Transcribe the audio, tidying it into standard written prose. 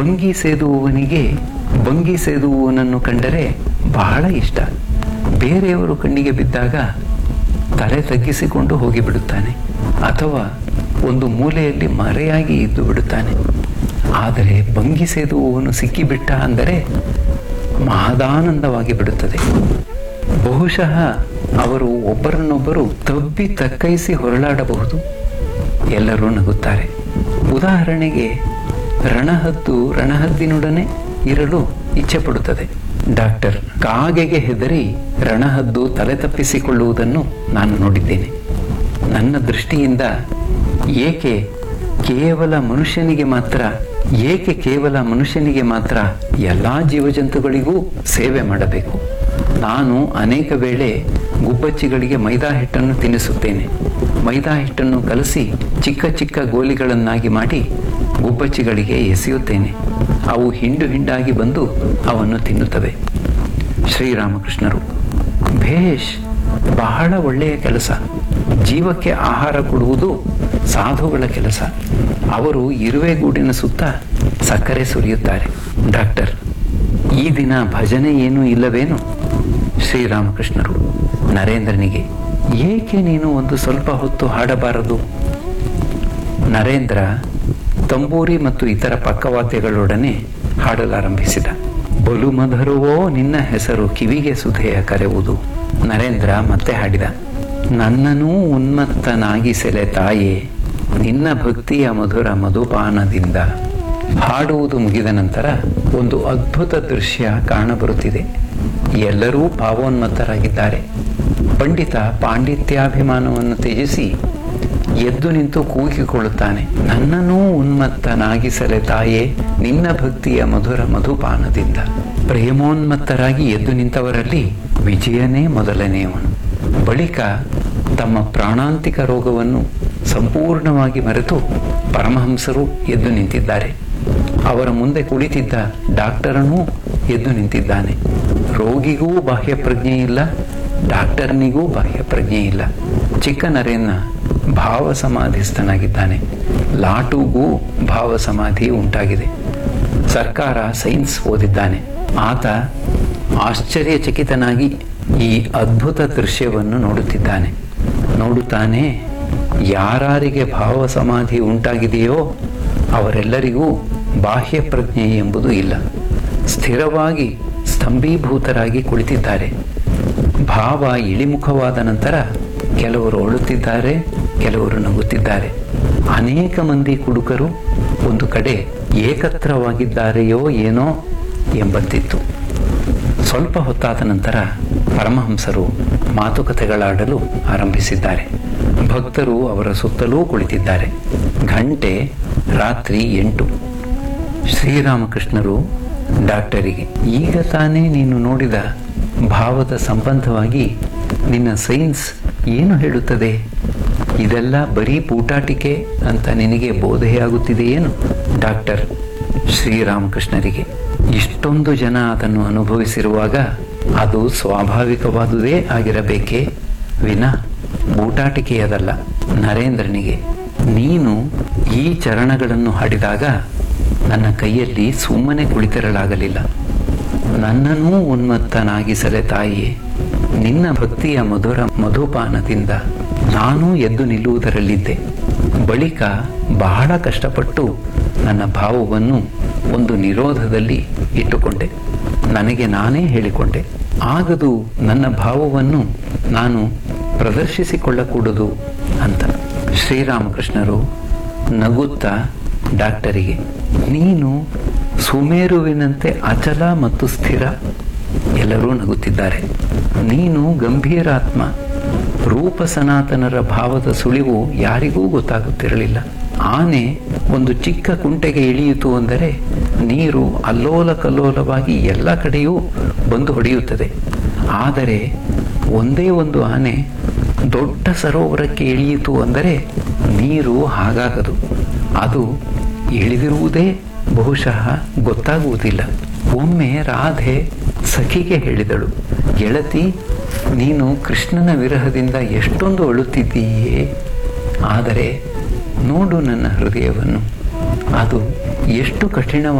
ಭಂಗಿ ಸೇದುವವನಿಗೆ ಭಂಗಿ ಸೇದುವವನನ್ನು ಕಂಡರೆ ಬಹಳ ಇಷ್ಟ. ಬೇರೆಯವರು ಕಣ್ಣಿಗೆ ಬಿದ್ದಾಗ ತಲೆ ತಗ್ಗಿಸಿಕೊಂಡು ಹೋಗಿಬಿಡುತ್ತಾನೆ ಅಥವಾ ಒಂದು ಮೂಲೆಯಲ್ಲಿ ಮರೆಯಾಗಿ ಇದ್ದು ಬಿಡುತ್ತಾನೆ. ಆದರೆ ಭಂಗಿ ಸೇದುವವನು ಸಿಕ್ಕಿಬಿಟ್ಟ ಅಂದರೆ ಮಹದಾನಂದವಾಗಿ ಬಿಡುತ್ತದೆ. ಬಹುಶಃ ಅವರು ಒಬ್ಬರನ್ನೊಬ್ಬರು ತಬ್ಬಿ ತಕ್ಕೈಸಿ ಹೊರಳಾಡಬಹುದು. ಎಲ್ಲರೂ ನಗುತ್ತಾರೆ. ಉದಾಹರಣೆಗೆ ರಣಹದ್ದು ರಣಹದ್ದಿನೊಡನೆ ಇರಲು ಇಚ್ಛೆ ಪಡುತ್ತದೆ. ಡಾಕ್ಟರ್ ಕಾಗೆಗೆ ಹೆದರಿ ರಣಹದ್ದು ತಲೆ ತಪ್ಪಿಸಿಕೊಳ್ಳುವುದನ್ನು ನಾನು ನೋಡಿದ್ದೇನೆ. ನನ್ನ ದೃಷ್ಟಿಯಿಂದ ಏಕೆ ಕೇವಲ ಮನುಷ್ಯನಿಗೆ ಮಾತ್ರ ಎಲ್ಲ ಜೀವಜಂತುಗಳಿಗೂ ಸೇವೆ ಮಾಡಬೇಕು? ನಾನು ಅನೇಕ ವೇಳೆ ಗುಬ್ಬಚ್ಚಿಗಳಿಗೆ ಮೈದಾ ಹಿಟ್ಟನ್ನು ತಿನ್ನಿಸುತ್ತೇನೆ. ಮೈದಾ ಹಿಟ್ಟನ್ನು ಕಲಸಿ ಚಿಕ್ಕ ಚಿಕ್ಕ ಗೋಲಿಗಳನ್ನಾಗಿ ಮಾಡಿ ಗುಬ್ಬಚ್ಚಿಗಳಿಗೆ ಎಸೆಯುತ್ತೇನೆ. ಅವು ಹಿಂಡು ಹಿಂಡಾಗಿ ಬಂದು ಅವನ್ನು ತಿನ್ನುತ್ತವೆ. ಶ್ರೀರಾಮಕೃಷ್ಣರು: ಭೇಷ್, ಬಹಳ ಒಳ್ಳೆಯ ಕೆಲಸ. ಜೀವಕ್ಕೆ ಆಹಾರ ಕೊಡುವುದು ಸಾಧುಗಳ ಕೆಲಸ. ಅವರು ಇರುವೆಗೂಡಿನ ಸುತ್ತ ಸಕ್ಕರೆ ಸುರಿಯುತ್ತಾರೆ. ಡಾಕ್ಟರ್: ಈ ದಿನ ಭಜನೆ ಏನೂ ಇಲ್ಲವೇನು? ಶ್ರೀರಾಮಕೃಷ್ಣರು ನರೇಂದ್ರನಿಗೆ: ಏಕೆ ನೀನು ಒಂದು ಸ್ವಲ್ಪ ಹೊತ್ತು ಹಾಡಬಾರದು? ನರೇಂದ್ರ ತಂಬೂರಿ ಮತ್ತು ಇತರ ಪಕ್ಕವಾದ್ಯಗಳೊಡನೆ ಹಾಡಲಾರಂಭಿಸಿದ. ಬಲು ಮಧುರವೋ ನಿನ್ನ ಹೆಸರು ಕಿವಿಗೆ ಸುಧೆಯ ಕರೆಯುವುದು. ನರೇಂದ್ರ ಮತ್ತೆ ಹಾಡಿದ: ನನ್ನನೂ ಉನ್ಮತ್ತನಾಗಿಸೆಲೆ ತಾಯೇ ನಿನ್ನ ಭಕ್ತಿಯ ಮಧುರ ಮಧುಪಾನದಿಂದ. ಹಾಡುವುದು ಮುಗಿದ ನಂತರ ಒಂದು ಅದ್ಭುತ ದೃಶ್ಯ ಕಾಣಬರುತ್ತಿದೆ. ಎಲ್ಲರೂ ಭಾವೋನ್ಮತ್ತರಾಗಿದ್ದಾರೆ. ಪಂಡಿತ ಪಾಂಡಿತ್ಯಾಭಿಮಾನವನ್ನು ತ್ಯಜಿಸಿ ಎದ್ದು ನಿಂತು ಕೂಗಿಕೊಳ್ಳುತ್ತಾನೆ: ನನ್ನನೂ ಉನ್ಮತ್ತನಾಗಿಸಲೆ ತಾಯೇ ನಿನ್ನ ಭಕ್ತಿಯ ಮಧುರ ಮಧುಪಾನದಿಂದ. ಪ್ರೇಮೋನ್ಮತ್ತರಾಗಿ ಎದ್ದು ನಿಂತವರಲ್ಲಿ ವಿಜಯನೇ ಮೊದಲನೆಯವನು. ಬಳಿಕ ತಮ್ಮ ಪ್ರಾಣಾಂತಿಕ ರೋಗವನ್ನು ಸಂಪೂರ್ಣವಾಗಿ ಮರೆತು ಪರಮಹಂಸರು ಎದ್ದು ನಿಂತಿದ್ದಾರೆ. ಅವರ ಮುಂದೆ ಕುಳಿತಿದ್ದ ಡಾಕ್ಟರನೂ ಎದ್ದು ನಿಂತಿದ್ದಾನೆ. ರೋಗಿಗೂ ಬಾಹ್ಯ ಪ್ರಜ್ಞೆ ಇಲ್ಲ, ಡಾಕ್ಟರ್ನಿಗೂ ಬಾಹ್ಯ ಪ್ರಜ್ಞೆ ಇಲ್ಲ. ಚಿಕ್ಕ ನರೇಂದ್ರ ಭಾವ ಸಮಾಧಿಸ್ಥನಾಗಿದ್ದಾನೆ. ಲಾಟುಗೂ ಭಾವ ಸಮಾಧಿ ಉಂಟಾಗಿದೆ. ಸರ್ಕಾರ ಸೈನ್ಸ್ ಓದಿದ್ದಾನೆ. ಆತ ಆಶ್ಚರ್ಯಚಕಿತನಾಗಿ ಈ ಅದ್ಭುತ ದೃಶ್ಯವನ್ನು ನೋಡುತ್ತಾನೆ. ಯಾರಿಗೆ ಭಾವ ಸಮಾಧಿ ಉಂಟಾಗಿದೆಯೋ ಅವರೆಲ್ಲರಿಗೂ ಬಾಹ್ಯ ಪ್ರಜ್ಞೆ ಎಂಬುದು ಇಲ್ಲ. ಸ್ಥಿರವಾಗಿ ಸ್ತಂಭೀಭೂತರಾಗಿ ಕುಳಿತಿದ್ದಾರೆ. ಭಾವ ಇಳಿಮುಖವಾದ ನಂತರ ಕೆಲವರು ಅಳುತ್ತಿದ್ದಾರೆ, ಕೆಲವರು ನಗುತ್ತಿದ್ದಾರೆ. ಅನೇಕ ಮಂದಿ ಕುಡುಕರು ಒಂದು ಕಡೆ ಏಕತ್ರವಾಗಿದ್ದಾರೆಯೋ ಏನೋ ಎಂಬಂತಿತ್ತು. ಸ್ವಲ್ಪ ಹೊತ್ತಾದ ನಂತರ ಪರಮಹಂಸರು ಮಾತುಕತೆಗಳಾಡಲು ಆರಂಭಿಸಿದ್ದಾರೆ. ಭಕ್ತರು ಅವರ ಸುತ್ತಲೂ ಕುಳಿತಿದ್ದಾರೆ. ಗಂಟೆ ರಾತ್ರಿ 8. ಶ್ರೀರಾಮಕೃಷ್ಣರು ಡಾಕ್ಟರಿಗೆ: ಈಗ ತಾನೇ ನೀನು ನೋಡಿದ ಭಾವದ ಸಂಬಂಧವಾಗಿ ನಿನ್ನ ಸೈನ್ಸ್ ಏನು ಹೇಳುತ್ತದೆ? ಇದೆಲ್ಲ ಬರೀ ಪೂಟಾಟಿಕೆ ಅಂತ ನಿನಗೆ ಬೋಧೆಯಾಗುತ್ತಿದೆಯೇನು? ಡಾಕ್ಟರ್ ಶ್ರೀರಾಮಕೃಷ್ಣರಿಗೆ: ಇಷ್ಟೊಂದು ಜನ ಅದನ್ನು ಅನುಭವಿಸಿರುವಾಗ ಅದು ಸ್ವಾಭಾವಿಕವಾದುದೇ ಆಗಿರಬೇಕೇ ವಿನ ಬೂಟಾಟಿಕೆಯದಲ್ಲ. ನರೇಂದ್ರನಿಗೆ: ನೀನು ಈ ಚರಣಗಳನ್ನು ಹಾಡಿದಾಗ ನನ್ನ ಕೈಯಲ್ಲಿ ಸುಮ್ಮನೆ ಕುಳಿತಿರಲಾಗಲಿಲ್ಲ. ನನ್ನನ್ನೂ ಉನ್ಮತ್ತನಾಗಿಸಲೆ ತಾಯಿಯೇ ನಿನ್ನ ಭಕ್ತಿಯ ಮಧುರ ಮಧುಪಾನದಿಂದ ನಾನೂ ಎದ್ದು ನಿಲ್ಲುವುದರಲ್ಲಿದ್ದೆ. ಬಳಿಕ ಬಹಳ ಕಷ್ಟಪಟ್ಟು ನನ್ನ ಭಾವವನ್ನು ಒಂದು ನಿರೋಧದಲ್ಲಿ ಇಟ್ಟುಕೊಂಡೆ. ನನಗೆ ನಾನೇ ಹೇಳಿಕೊಂಡೆ, ಆಗದು, ನನ್ನ ಭಾವವನ್ನು ನಾನು ಪ್ರದರ್ಶಿಸಿಕೊಳ್ಳಕೂಡದು ಅಂತ. ಶ್ರೀರಾಮಕೃಷ್ಣರು ನಗುತ್ತಾ ಡಾಕ್ಟರಿಗೆ: ನೀನು ಸುಮೇರುವಿನಂತೆ ಅಚಲ ಮತ್ತು ಸ್ಥಿರ. ಎಲ್ಲರೂ ನಗುತ್ತಿದ್ದಾರೆ. ನೀನು ಗಂಭೀರಾತ್ಮ. ರೂಪ ಸನಾತನರ ಭಾವದ ಸುಳಿವು ಯಾರಿಗೂ ಗೊತ್ತಾಗುತ್ತಿರಲಿಲ್ಲ. ಆನೆ ಒಂದು ಚಿಕ್ಕ ಕುಂಟೆಗೆ ಇಳಿಯಿತು ಅಂದರೆ ನೀರು ಅಲ್ಲೋಲ ಕಲ್ಲೋಲವಾಗಿ ಎಲ್ಲ ಕಡೆಯೂ ಬಂದು ಹೊಡೆಯುತ್ತದೆ. ಆದರೆ ಒಂದೇ ಒಂದು ಆನೆ ದೊಡ್ಡ ಸರೋವರಕ್ಕೆ ಇಳಿಯಿತು ಅಂದರೆ ನೀರು ಹಾಗಾಗದು. ಅದು ಇಳಿದಿರುವುದೇ ಬಹುಶಃ ಗೊತ್ತಾಗುವುದಿಲ್ಲ. ಒಮ್ಮೆ ರಾಧೆ ಸಖಿಗೆ ಹೇಳಿದಳು: ಗೆಳತಿ, ನೀನು ಕೃಷ್ಣನ ವಿರಹದಿಂದ ಎಷ್ಟೊಂದು ಅಳುತ್ತಿದ್ದೀಯೇ, ಆದರೆ ನೋಡು ನನ್ನ ಹೃದಯವನ್ನು, ಅದು ಎಷ್ಟು ಕಠಿಣವಾಗಿ